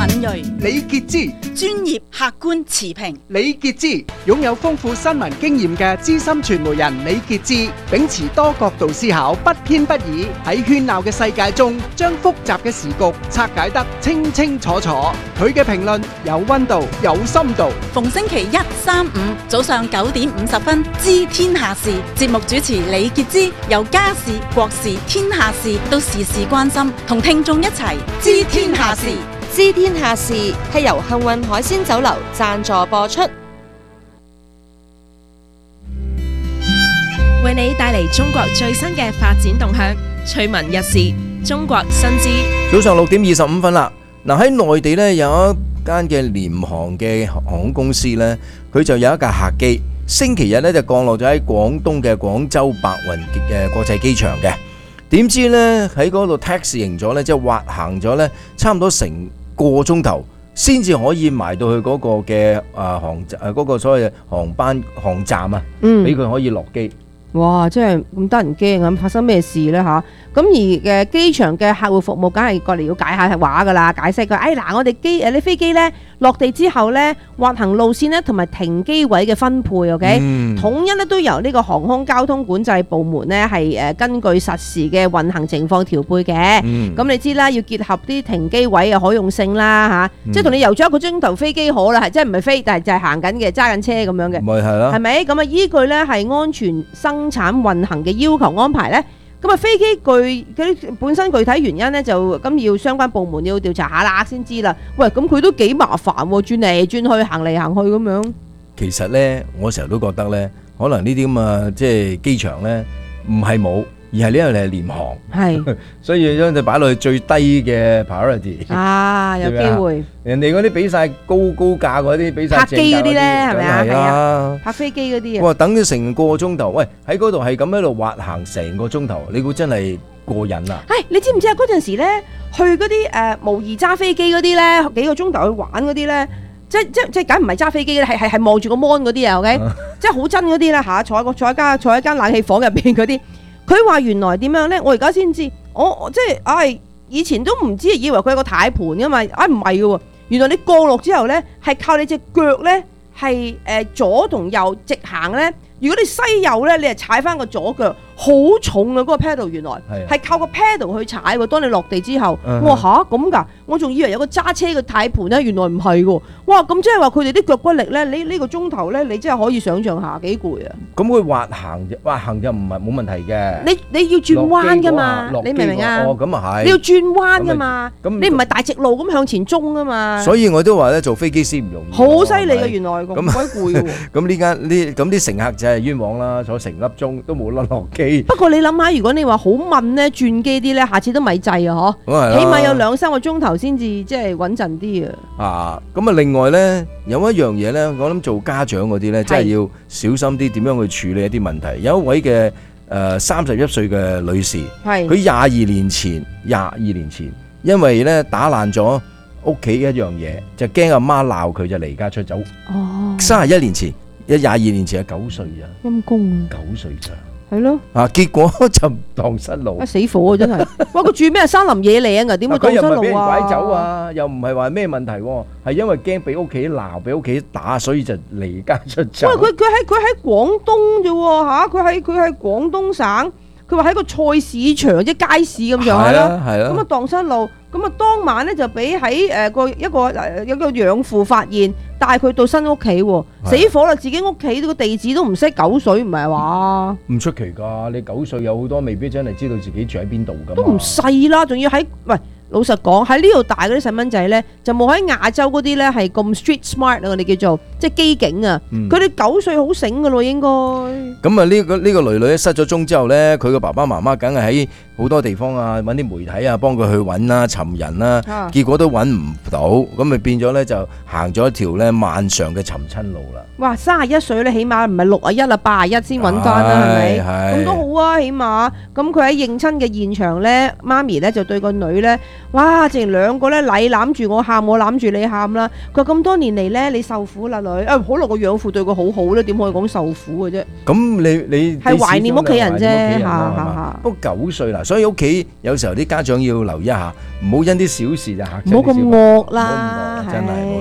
敏銳、 李傑之， 專業客觀持平。 李傑之擁有豐富新聞經驗嘅資深傳媒人李傑之，秉持多角度思考，不偏不倚，喺喧鬧嘅世界中，將複雜嘅時局拆解得清清楚楚。佢嘅評論有溫度，有深度。 逢星期一、三、五早上9:50，知天下事。節目主持李傑之，由家事、國事、天下事到時事關心，同聽眾一齊知天下事。 知天下事係由幸運海鮮酒樓贊助播出，為你帶嚟中國最新嘅發展動向，趣聞逸事，中國新知。 早上6:25啦。嗱，喺內地呢，有一間嘅廉航嘅航空公司呢，佢就有一架客機，星期日呢就降落咗喺廣東嘅廣州白雲嘅國際機場嘅。點知呢，喺嗰度 taxiing 咗呢，即係滑行咗呢，差唔多成個鐘頭先至可以埋到去嗰個嘅嗰個所謂嘅航站啊，俾佢可以落機。 哇！真係咁得人驚啊！發生咩事呢？嚇？咁而機場嘅客戶服務梗係過嚟要解下話㗎啦，解釋佢嗱，我哋啲飛機呢落地之後呢，滑行路線呢同埋停機位嘅分配 ，OK，統一呢都由呢個航空交通管制部門呢係根據實時嘅運行情況調配嘅。咁你知啦，要結合啲停機位嘅可用性啦嚇，即係同你遊咗1個鐘頭飛機好啦，係即係唔係飛，但係就係行緊嘅，揸緊車咁樣嘅， 咪係啦， 係咪？咁啊依據呢係安全生產運行嘅要求安排呢。咁啊，飛機嗰啲本身具體原因咧，就咁要相關部門要調查下啦，先知啦。喂，咁佢都幾麻煩喎，轉嚟轉去，行嚟行去咁樣。 其實咧，我成日都覺得咧，可能呢啲咁啊，即係機場咧，唔係冇，而係呢樣係廉航， 係， 所以將佢擺落去最低嘅 priority。 啊，有機會。 人哋嗰啲俾晒高價嗰啲，俾晒泊機嗰啲咧，係咪啊？係啊，泊飛機嗰啲啊。 哇！等咗成個鐘頭，喂，喺嗰度係咁喺度滑行成個鐘頭，你估真係過癮啊？ 你知唔知啊？嗰陣時咧，去嗰啲模擬揸飛機嗰啲咧，幾個鐘頭去玩嗰啲咧，即係梗唔係揸飛機嘅，係望住個 mon 嗰啲啊 ，OK，即係好真嗰啲咧嚇，坐喺間冷氣房入邊嗰啲。佢話原來點樣咧？我而家先知，我即係以前都唔知，以為佢係個軚盤噶嘛，唔係嘅喎。原來你降落之後咧，係靠你隻腳咧，係左同右直行咧。如果你西右咧，你係踩翻個左腳，好重啊！嗰個 pedal 原來係靠個 pedal 去踩喎。當你落地之後，我話嚇咁㗎，我仲以為有個揸車嘅軚盤咧，原來唔係喎。哇！咁即係話佢哋啲腳骨力咧，你呢個鐘頭咧，你真係可以想象下幾攰啊！ 咁佢滑行就唔係冇問題嘅。 你要轉彎㗎嘛？你明唔明啊？ 哦，咁啊係。 你要轉彎㗎嘛？你唔係大直路咁向前衝㗎嘛？ 所以我都話咧，做飛機師唔容易。 好犀利㗎，原來咁鬼攰喎。 咁啲乘客就係冤枉啦，坐成粒鐘都冇得落機。 不過你諗下，如果你話好問咧，轉機啲咧，下次都咪制啊！嗬，起碼有2-3個鐘頭先至即係穩陣啲啊！ 咁啊，另外咧有一樣嘢咧，我諗做家長嗰啲咧，真係要小心啲，點樣去處理一啲問題。有一位嘅31歲嘅女士，佢22年前，因為咧打爛咗屋企一樣嘢，就驚阿媽鬧佢，就離家出走。哦，22年前係9歲咋，陰公啊，9歲咋。係咯，結果就蕩失路， 死火啊！真係，哇！佢住咩山林野嶺啊？點會蕩失路啊？佢又唔係俾人拐走啊，又唔係話咩問題，係因為驚俾屋企鬧，俾屋企打，所以就離家出走。 喂，佢喺廣東啫喎嚇，佢喺廣東省，佢話喺個菜市場即係街市咁樣係啦，咁啊蕩失路，咁啊當晚咧就俾喺一個養父發現。帶佢到新屋企喎，死火啦！自己屋企個地址都唔識，9歲唔係話唔出奇㗎。你9歲有好多未必真係知道自己住喺邊度㗎。 都唔細啦，仲要喺老實講喺呢度大嗰啲細蚊仔咧，就冇喺亞洲嗰啲咧係咁 street smart 啊！我哋叫做即係機警啊！佢哋9歲好醒㗎咯，應該。 咁啊，呢個女女失咗蹤之後咧，佢個爸爸媽媽梗係喺好多地方啊揾啲媒體啊幫佢去揾啦、尋人啦，結果都揾唔到，咁咪變咗咧就行咗一條咧漫長嘅尋親路啦。哇 ！31歲咧，起碼唔係61啦，81先揾翻啦，係咪？咁都好啊，起碼咁佢喺認親嘅現場咧，媽咪咧就對個女咧哇！淨兩個咧，你攬住我喊，我攬住你喊啦。佢話咁多年嚟咧，你受苦啦女，可能個養父對佢好好咧，點可以講受苦嘅啫？ 咁你係懷念屋企人啫， 嚇。不過9歲啦，所以屋企有時候啲家長要留意一下，唔好因啲小事就嚇親啲小朋友。 唔好咁惡啦， 真係冇